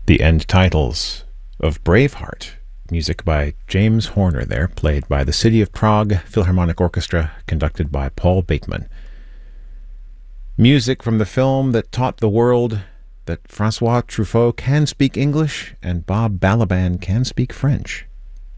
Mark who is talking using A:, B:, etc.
A: The end titles of Braveheart, music by James Horner there, played by the City of Prague Philharmonic Orchestra, conducted by Paul Bateman. Music from the film that taught the world that Francois Truffaut can speak English and Bob Balaban can speak French.